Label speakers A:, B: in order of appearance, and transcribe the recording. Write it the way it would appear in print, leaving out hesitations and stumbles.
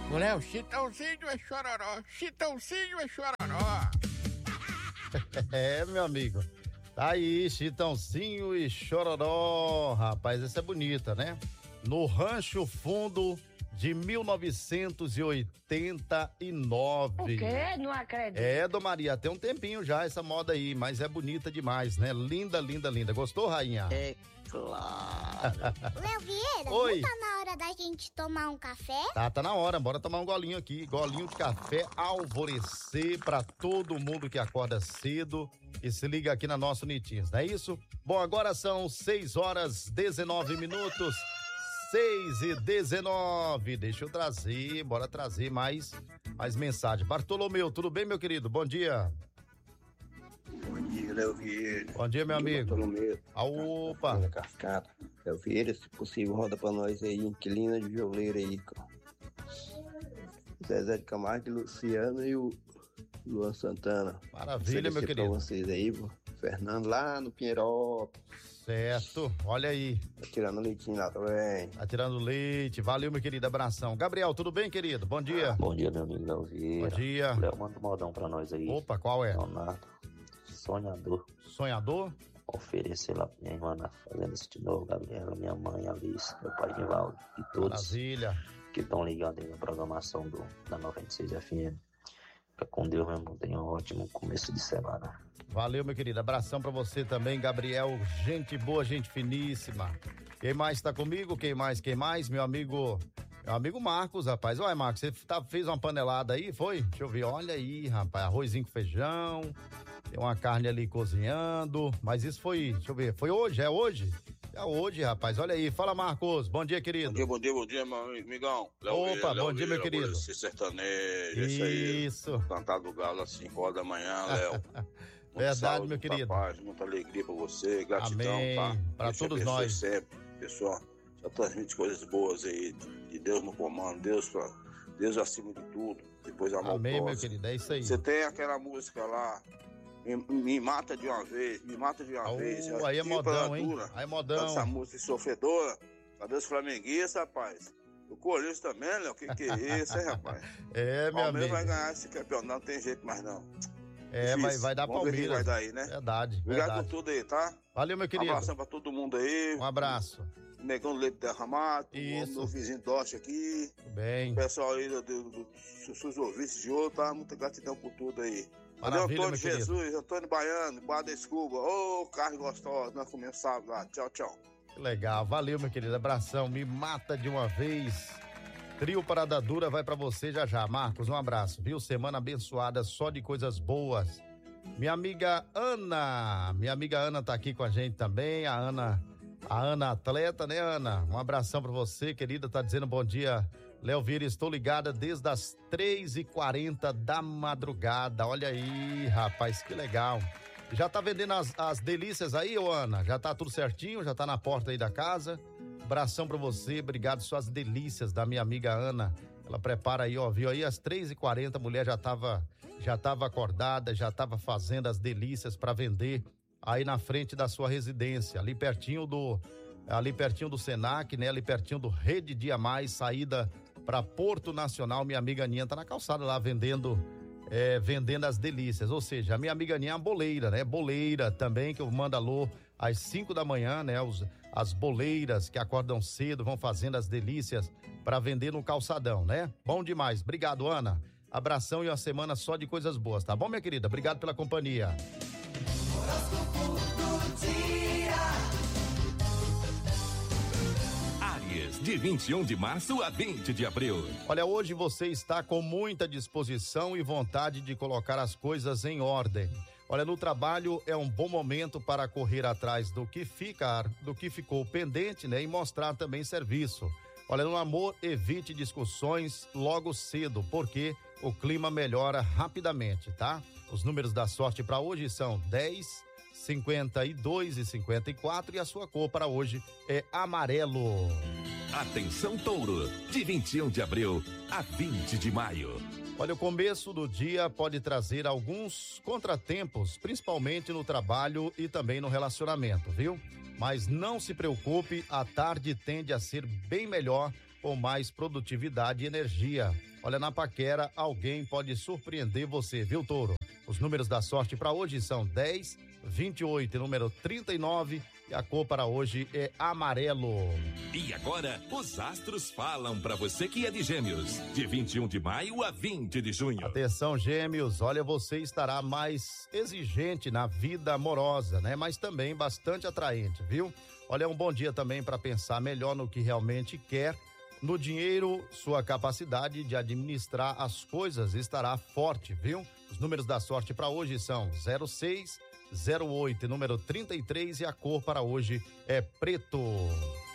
A: Ô, Léo, Chitãozinho é chororó, Chitãozinho é chororó.
B: É, meu amigo. Tá aí, Chitãozinho e Chororó. Rapaz, essa é bonita, né? No Rancho Fundo de 1989.
C: O quê? Não acredito.
B: É, Dom Maria, tem um tempinho já essa moda aí, mas é bonita demais, né? Linda, linda, linda. Gostou, rainha?
D: É claro.
E: Léo Vieira,
B: Oi.
E: não tá na hora da gente tomar um café?
B: Tá na hora, bora tomar um golinho aqui, golinho de café Alvorecer pra todo mundo que acorda cedo e se liga aqui na nossa Unitinhas, não é isso? Bom, agora são 6h19, 6h19, deixa eu trazer, bora trazer mais mensagem. Bartolomeu, tudo bem, meu querido? Bom dia.
F: Bom dia, Léo Vieira.
B: Bom dia, meu amigo.
F: Bartolomeu.
B: Opa.
F: Cascata. Léo Vieira, se possível, roda pra nós aí, inquilina de violeiro aí, cara. Zezé de Camargo e Luciano e o Luan Santana.
B: Maravilha, meu querido.
F: Pra vocês aí, Fernando lá no Pinheirópolis.
B: Certo, olha aí.
F: Tá tirando leitinho lá também.
B: Tá tirando leite, valeu, meu querido, abração. Gabriel, tudo bem, querido? Bom dia.
G: Bom dia, meu amigo Léo Vieira.
B: Bom dia.
G: Léo, manda um modão pra nós aí.
B: Opa, qual é?
G: Leonardo, sonhador.
B: Sonhador?
G: Oferecer lá pra minha irmã na fazenda de novo, Gabriela, minha mãe, Alice, meu pai Nivaldo e todos
B: Maravilha.
G: que estão ligados aí na programação da 96 FM. Fica com Deus, meu irmão. Tenha um ótimo começo de semana.
B: Valeu, meu querido. Abração pra você também, Gabriel. Gente boa, gente finíssima. Quem mais tá comigo? Quem mais? Meu amigo Marcos, rapaz. Olha, Marcos, você fez uma panelada aí, foi? Deixa eu ver. Olha aí, rapaz. Arrozinho com feijão. Tem uma carne ali cozinhando. Mas isso foi, deixa eu ver. Foi hoje? É hoje? É hoje, rapaz. Olha aí. Fala, Marcos. Bom dia, querido.
H: Bom dia, meu amigão.
B: Opa, bom dia, meu querido.
H: Esse sertanejo,
B: isso.
H: Cantar do galo às 5 horas da manhã, Léo.
B: Verdade,
H: saúde,
B: meu querido.
H: Paz, muita alegria pra você, gratidão,
B: amém,
H: tá?
B: pra
H: Deus te
B: todos
H: abençoe
B: nós.
H: sempre, pessoal. Só transmite coisas boas aí, de Deus no comando, Deus acima de tudo. Depois a mão
B: amém, meu querido, é isso aí.
H: Você tem aquela música lá, me mata de uma vez.
B: Aí é modão, hein? Aí é modão.
H: Essa música sofredora, cadê os flamenguistas, rapaz? O Corinthians também, Léo, que é isso, hein, rapaz?
B: É, meu amigo.
H: O Palmeiras vai ganhar esse campeonato, não tem jeito mais não.
B: É, vai dar
H: Vamos ver quem
B: Palmeiras.
H: vai dar aí, né?
B: Verdade.
H: Obrigado por tudo aí, tá?
B: Valeu, meu querido.
H: Um abração pra todo mundo aí.
B: Um abraço.
H: Negão do Leite Derramado.
B: Isso.
H: Meu vizinho Doche aqui.
B: Tudo bem.
H: O pessoal aí dos ouvintes de ouro, tá? Muita gratidão por tudo aí.
B: Maravilha,
H: Antônio
B: meu querido.
H: Jesus, Antônio Baiano, Bar da Escuba. Ô, carne gostosa, nós comemos sábado lá. Tchau, tchau.
B: Que legal. Valeu, meu querido. Abração. Me mata de uma vez. Trio Parada Dura vai pra você já. Marcos, um abraço, viu? Semana abençoada, só de coisas boas. Minha amiga Ana tá aqui com a gente também, a Ana atleta, né, Ana? Um abração pra você, querida, tá dizendo bom dia, Léo Vieira, estou ligada desde as 3h40 da madrugada, olha aí, rapaz, que legal. Já tá vendendo as delícias aí, ô Ana? Já tá tudo certinho? Já tá na porta aí da casa? Abração pra você, obrigado, suas delícias da minha amiga Ana. Ela prepara aí, ó, viu aí, às 3h40, a mulher já tava acordada, já tava fazendo as delícias para vender aí na frente da sua residência, ali pertinho do Senac, né, ali pertinho do Rede Dia Mais, saída para Porto Nacional. Minha amiga Aninha tá na calçada lá vendendo as delícias, ou seja, a minha amiga Aninha é uma boleira, né, boleira também, que eu mando alô às 5 da manhã, né, as boleiras que acordam cedo, vão fazendo as delícias para vender no calçadão, né? Bom demais, obrigado, Ana. Abração e uma semana só de coisas boas, tá bom, minha querida? Obrigado pela companhia.
I: Áries, de 21 de março a 20 de abril.
B: Olha, hoje você está com muita disposição e vontade de colocar as coisas em ordem. Olha, no trabalho é um bom momento para correr atrás do que ficou pendente, né? E mostrar também serviço. Olha, no amor, evite discussões logo cedo, porque o clima melhora rapidamente, tá? Os números da sorte para hoje são 10, 52 e 54 e a sua cor para hoje é amarelo.
I: Atenção, Touro, de 21 de abril a 20 de maio.
B: Olha, o começo do dia pode trazer alguns contratempos, principalmente no trabalho e também no relacionamento, viu? Mas não se preocupe, a tarde tende a ser bem melhor, com mais produtividade e energia. Olha, na paquera, alguém pode surpreender você, viu, Touro? Os números da sorte para hoje são 10, 28 e número 39 e a cor para hoje é amarelo.
I: E agora, os astros falam para você que é de Gêmeos, de 21 de maio a 20 de junho.
B: Atenção, Gêmeos, olha, você estará mais exigente na vida amorosa, né? Mas também bastante atraente, viu? Olha, é um bom dia também para pensar melhor no que realmente quer. No dinheiro, sua capacidade de administrar as coisas estará forte, viu? Os números da sorte para hoje são 06, 08 e número 33 e a cor para hoje é preto.